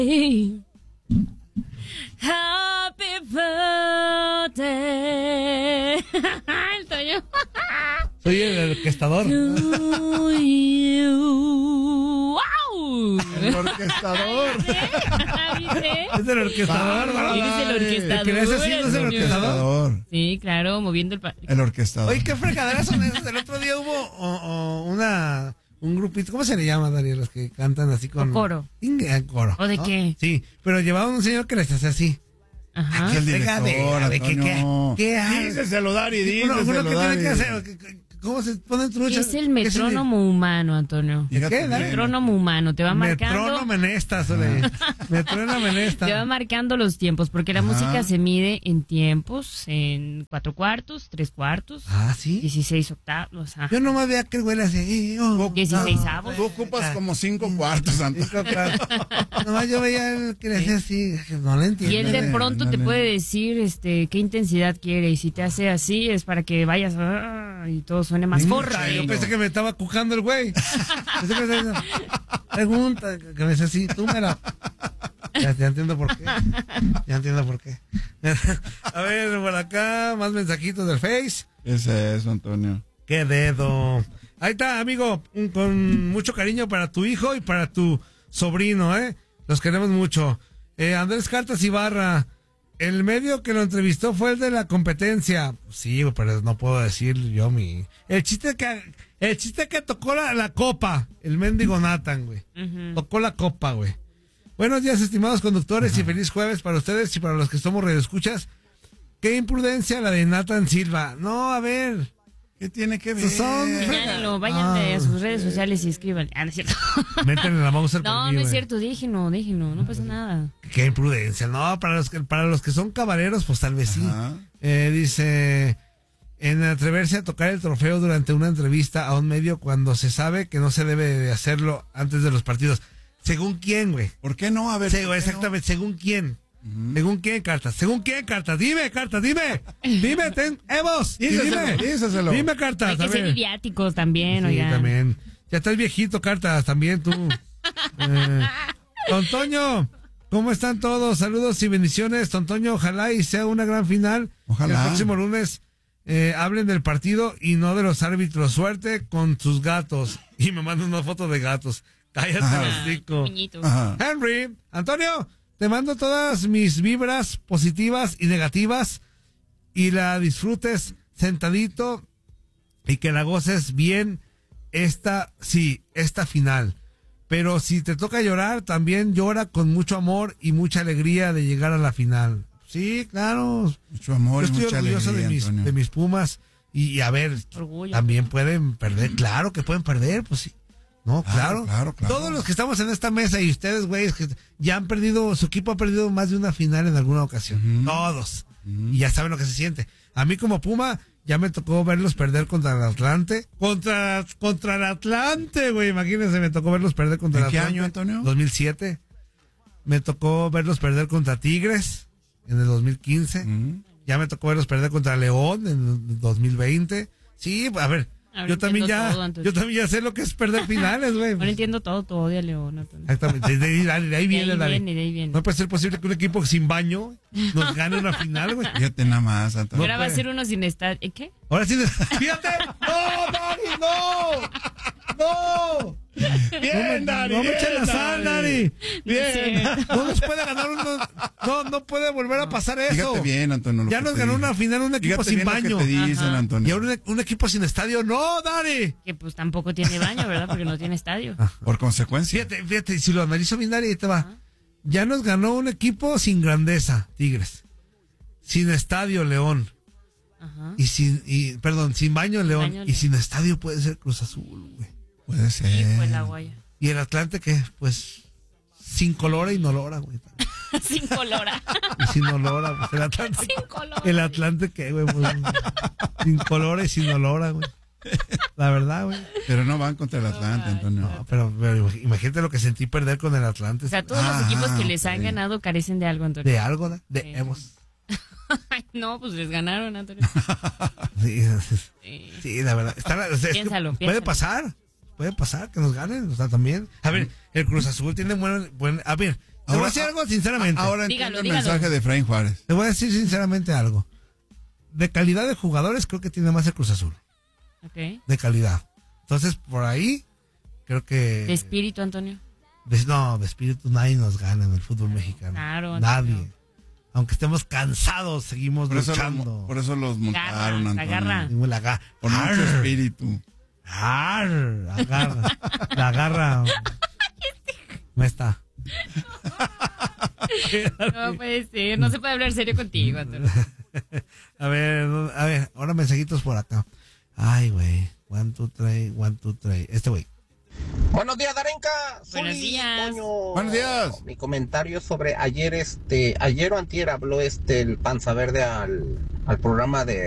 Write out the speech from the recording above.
Happy birthday. El Toño. Soy el orquestador. ¡Wow! El orquestador. ¿Viste? Es el orquestador, ¿no? Eres el orquestador. El que le hace así, ¿no es el orquestador? Sí, claro, moviendo El orquestador. Oye, qué fregaderas son esas. El otro día hubo un grupito, ¿cómo se le llama, Darío? Los que cantan así con... O coro. Coro. ¿O de qué? Sí, pero llevaban un señor que les hace así. Ajá. Aquí el director, Antonio. ¿Qué hay? Díselo, Dari, Uno díselo, que tiene que Dari. hacer... ¿Cómo se ponen truchas? Es el metrónomo humano, Antonio. Fíjate ¿Qué? bien. Metrónomo humano, te va marcando. Metrónomo en esta, Metrónomo en esta. Te va marcando los tiempos, porque la música se mide en tiempos, en 4 cuartos, 3 cuartos, Ah, ¿sí? 16 octavos, Yo nomás veía que el güey le hacía... 16 avos. Tú ocupas como 5 cuartos, Antonio. Nomás yo veía el que le hacía así, no le entiendo. Y él de pronto te puede decir qué intensidad quiere, y si te hace así es para que vayas y todo suene más fuerte. Yo pensé que me estaba cucando el güey. Pensé que me pregunta, que me decía así, tú me la... Ya entiendo por qué. Ya entiendo por qué. A ver, por acá, más mensajitos del Face. ¿Qué es eso, Antonio? ¡Qué dedo! Ahí está, amigo, con mucho cariño para tu hijo y para tu sobrino, ¿eh? Los queremos mucho. Andrés Cartas Ibarra, el medio que lo entrevistó fue el de la competencia. Sí, pero no puedo decir yo mi... El chiste que tocó la copa, el mendigo Nathan, güey. Uh-huh. Tocó la copa, güey. Buenos días, estimados conductores, y feliz jueves para ustedes y para los que somos radioescuchas. Qué imprudencia la de Nathan Silva. No, a ver... ¿Qué tiene que ver? Señálenlo, vayan a sus redes sociales y escriban. Ah, no es cierto. Métanle la Mauser No, conmigo, no es cierto, déjenlo, no pasa nada. Qué imprudencia. No, para los que son caballeros, pues tal vez sí. Dice, en atreverse a tocar el trofeo durante una entrevista a un medio cuando se sabe que no se debe de hacerlo antes de los partidos. ¿Según quién, güey? ¿Por qué no? A ver. Exactamente, ¿según quién? ¿Según quién, Cartas? ¿Según quién, Cartas? Dime, Cartas, dime. Dime, Evos. Díselo. Dime, Cartas. Hay que ser idiáticos también, sí, oigan. También. Ya estás viejito, Cartas, también tú. Don Toño, ¿cómo están todos? Saludos y bendiciones, Don Toño. Ojalá y sea una gran final. Ojalá. Que el próximo lunes hablen del partido y no de los árbitros. Suerte con sus gatos. Y me mandan una foto de gatos. Cállate, hocico. Henry, Antonio, te mando todas mis vibras positivas y negativas y la disfrutes sentadito y que la goces bien esta final. Pero si te toca llorar, también llora con mucho amor y mucha alegría de llegar a la final. Sí, claro. Mucho amor. Yo estoy orgulloso alegría, de mis Pumas y a ver, Orgullo. también pueden perder. Claro que pueden perder, pues sí. No, claro. Todos los que estamos en esta mesa y ustedes, güeyes, que ya han perdido, su equipo ha perdido más de una final en alguna ocasión. Todos. Y ya saben lo que se siente. A mí como Puma, ya me tocó verlos perder contra el Atlante. Contra el Atlante, güey. Imagínense, me tocó verlos perder contra el Atlante. ¿En qué año, Antonio? 2007. Me tocó verlos perder contra Tigres en el 2015. Ya me tocó verlos perder contra León en el 2020. Sí, a ver. Yo también ya sé lo que es perder finales, güey. Ahora entiendo todo odia a León, Antonio. Exactamente, de ahí viene. De ahí viene. No puede ser posible que un equipo sin baño nos gane una final, güey. Fíjate nada más, Antonio. Ahora va a ser uno sin estar. ¿Qué? Ahora sí, fíjate. ¡No, Dani, no! Bien, Dari. No me echen la sal, Dari. Bien. No nos puede ganar no puede volver a pasar eso. Fíjate bien, Antonio. Ya nos ganó una final un equipo sin baño. Te dicen, Antonio. Y ahora un equipo sin estadio. ¡No, Dari! Que pues tampoco tiene baño, ¿verdad? Porque no tiene estadio. Por consecuencia. Fíjate, si lo analizo bien, Dari, ahí te va. Ya nos ganó un equipo sin grandeza, Tigres. Sin estadio, León. Ajá. Sin baño, León. Y sin estadio puede ser Cruz Azul, güey. Puede ser. Sí, pues la guaya. Y el Atlante, que pues sin colora y no lora, güey. Sin colora. Y sin olora, pues el Atlante. Sin colora. El Atlante, ¿qué, güey? Pues, sin colora y sin olora, güey. La verdad, güey. Pero no van contra el Atlante, Antonio. No, pero imagínate lo que sentí perder con el Atlante. O sea, todos los equipos que les han ganado carecen de algo, Antonio. De algo, de hemos. No, pues les ganaron, Antonio. Sí, la verdad. Piénsalo. Puede pasar que nos ganen, o sea, también. A ver, el Cruz Azul tiene buen. A ver, Te voy a decir algo sinceramente. Ahora entiendo el mensaje de Efraín Juárez. Te voy a decir sinceramente algo. De calidad de jugadores, creo que tiene más el Cruz Azul. Ok. De calidad. Entonces, por ahí, creo que... ¿De espíritu, Antonio? De espíritu nadie nos gana en el fútbol mexicano. Claro, nadie. Antonio. Aunque estemos cansados, seguimos luchando. Por eso los montaron, Antonio. La garra. Con mucho espíritu. La garra. No está. No puede ser, no se puede hablar serio contigo, Antonio. A ver, ahora mensajitos por acá. Ay, güey. 1, 2, 3, 1, 2, 3. Este güey. Buenos días, Darenka. Buenos días. Toño. Buenos días. Mi comentario sobre ayer o antier habló el Panza Verde al programa de